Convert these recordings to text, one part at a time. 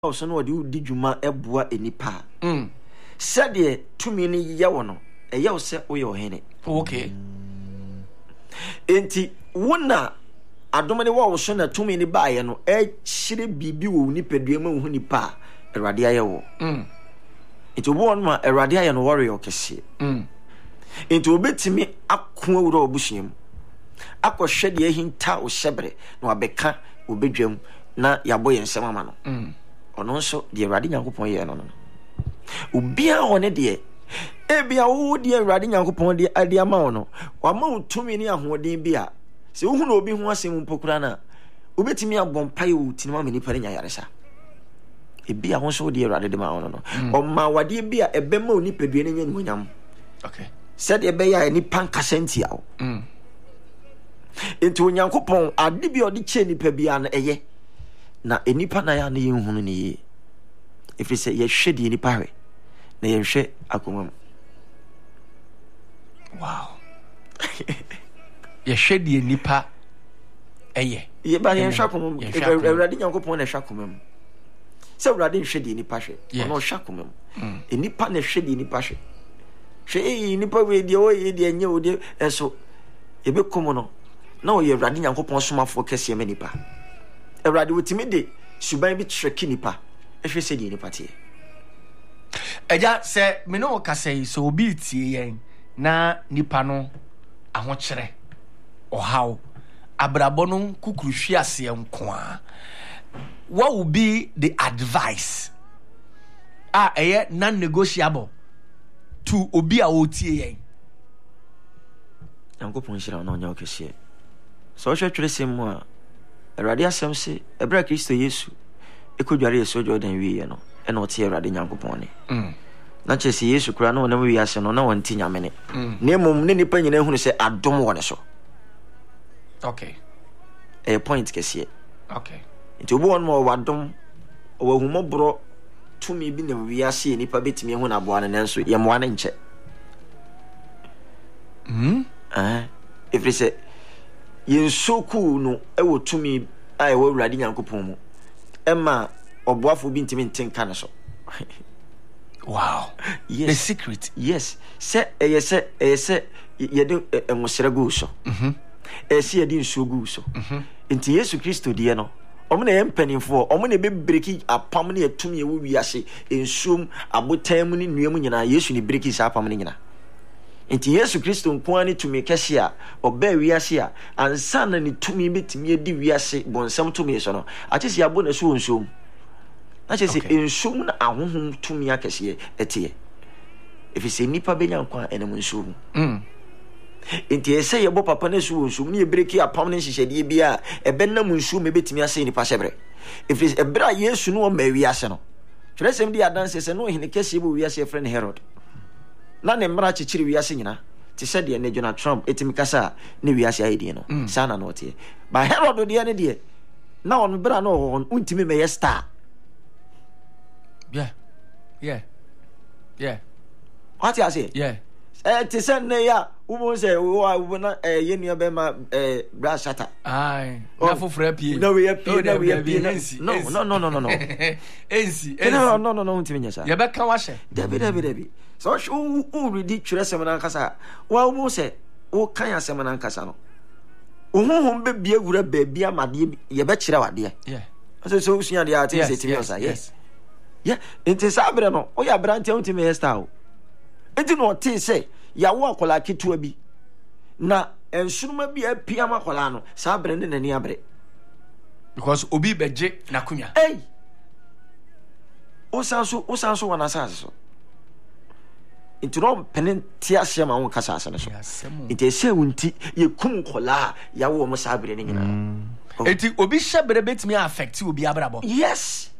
so no de udi dwuma eboa enipa sɛdeɛ tumi ne yɛwo no ɛyɛ wo sɛ woyɛ ɔhene. Okay. Enti wona adom ne wo so na tumi ne baayɛ no ɛhyire bibi wo nipadua ma wo nipa Awurade ayɛ wo. Enti obo no ma Awurade ayɛ no warrior kɛse. Enti obetimi ako awura obusuam akɔhwɛ de ahinta o hyɛbre na wabɛka obedwam na yɛabɔ yɛn nsɛm ama no. Ɔno nso de Awurade Nyankopɔn yɛ no no obia one de ebia wo de Awurade Nyankopɔn de ade ama wo no wama wo tumi ne ahoɔden bi a sɛ wo hu na obi ho asɛm mpokura na obetimi abɔ mpae wo tinima me nipa nya yaresa ebia ho nso de Awurade de ma wo no ɔma wade bi a ɛbɛma wo nipadua ne nya nyam. Okay. Said ɛbɛyɛ a nipa nkasa ntia wo. Enti Onyankopɔn ade bi ɔde kyɛ nipa bia no ɛyɛ na enipa na ya na yɛnhunu ne yie ɛfiri sɛ yɛhwɛ de nipa hwɛ na yɛhwɛ akoma mu. Wow. Yɛhwɛ de nipa ɛyɛ yɛba yɛhwɛ akoma mu Awurade Nyankopɔn na ɛhwɛ akoma mu sɛ Awurade nhwɛ de nipa hwɛ ɔno ɔhwɛ akoma mu enipa na ɛhwɛ de nipa hwɛ hwɛ nipa we de o ye de nyɛ o de ɛso yɛbɛkɔm no na ɔyɛ Awurade Nyankopɔn somafoɔ kɛseɛ ma nipa Awurade wotimi de suban bi treki nipa ehwe sɛ de nipa tie ɛgya sɛ me no kasa yi so obi tie yɛn na nipa no ahokyerɛ ɔhaw abrabɔ no kukuruhwe aseɛ nkoa what will be the advice ɛyɛ non-negotiable to obi a otie yɛn? Nyankopɔn hyira na ɔnyɛ kɛseɛ sɛ ɔhwɛ twerɛ sɛm mu a Awurade asɛm se ɛbra Kristo Yesu ekɔdware Yesu Jordan wiye no ɛna ɔte Awurade Nyankopɔn ne na kyerɛ sɛ Yesu kura na ɔnam wiye asɛ no na wɔnti nyame ne na mmom ne nipa nyina hunu sɛ adom wɔ ne so. Okay. Point kɛseɛ. Okay. Nti obo won ma wadom ɔwahumɔborɔ tumi bi na wiase nipa betimi hu na aboa ne nanso yɛmoa ne nkyɛ. Ɛfiri sɛ yɛnsoku no ɛwɔ tumi a ɛwɔ Awurade Nyankopɔn mu ɛma ɔboafo bi ntimi ntenka ne so. Wow. Yes. The secret. Yes. Sɛ ɛyɛ yɛde ɛnwosrɛ gu so. Ɛsi yɛde nsuo gu so. Nti Yesu Kristo deɛ no ɔmo na yɛ mpanimfoɔ ɔmo na ɛbɛbreki apam ne yɛtumi ɛwɔ wiase nsuom abotan mu ne nnua mu nyinaa Yesu ne breki saa apam ne nyinaa. Nti Yesu Kristo nkoa ne tumi kɛse a ɔbaa wiase a ansa na ne tumi betumi adi wiase bɔnsɛm tumi so no akyɛ sɛ abo na so wɔ nsuom na kyɛ sɛ nsuom na ahohom tumi akɛseɛ ɛteɛ ɛfiri sɛ nnipa bɛnya nkwa ɛnam nsuom. Nti ɛsɛ yɛbɔ papa no so wɔ nsuom ne yɛbreki apam ne nhyehyɛdeɛ bi a ɛbɛnam nsuom ɛbɛtumi asɛ nnipa hyɛbrɛ ɛfiri sɛ ɛberɛ a Yesu no ɔma wiase no twerɛsɛm de adanse sɛ no ɔhene kɛseɛ bɔ wiase yɛfrɛ no Herod na ne mmara kyekyere wiase nyina te sɛ deɛ ne Donald Trump etimi kasa ne wiase ayɛdeɛ no saa na no ɔteɛ ba Herod deɛ ne deɛ na ɔno bra na ɔwɔ ntimi mɛyɛ star. What you say? Te sɛ ne ya wo sɛ wo na yɛ nua bɛma bra shata na foforo apie na we apie na we apie no ensi no ntimi nyɛ saa yɛbɛka wahyɛ dabi so wo redi twerɛ sɛm na nkasa wo sɛ wo kan asɛm na nkasa no honhom be bia wura baabi amade yɛbɛkyerɛ wadeɛ so usua de ate sɛ timi osa yes enti saa brɛ no wo yɛ abrante wo timi hairstyle enti no ɔte sɛ yawo akola ketua bi na ensunuma bi apia makola no saa brɛ ne nani abrɛ because obi beje nakunya osanso wana asase so enti no penen ti ahyɛ ma wo kasa asase so enti ɛsɛ wonti yɛkum kola yawo mo saa brɛ ne nyina enti obi hyɛ brɛ betimi affect obi abrabɔ. Yes.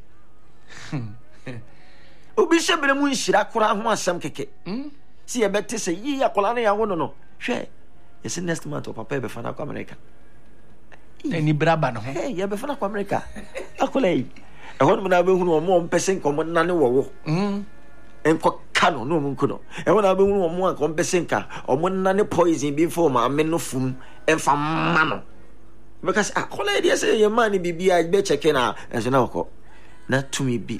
Obi hyɛ brɛ mu nhyira kora ho asɛm keke si yɛbɛte sɛ yi akola ne yawo no hwɛ yɛsɛ next month papa yɛbɛfa no akɔ America ni braba no ho yɛbɛfa no akɔ America akola yi ɛhɔ no na bɛhunu ɔmo ɔmpɛ sɛ nkɔmmɔ nane wɔwo ɛnkɔ ka no no mu nko no ɛhɔ na bɛhunu ɔmo a nkɔmpɛ sɛ nka ɔmo nane poison bi fo maame no fum ɛmfa ma no bɛka sɛ akola yi deɛ sɛ yɛ ma ne bibia bɛkyɛke na ɛso na ɔkɔ na tumi bi